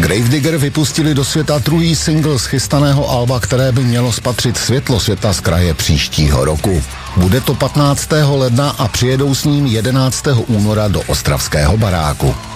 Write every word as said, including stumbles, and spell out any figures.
Gravedigger vypustili do světa druhý single z chystaného alba, které by mělo spatřit světlo světa z kraje příštího roku. Bude to patnáctého ledna a přijedou s ním jedenáctého února do ostravského baráku.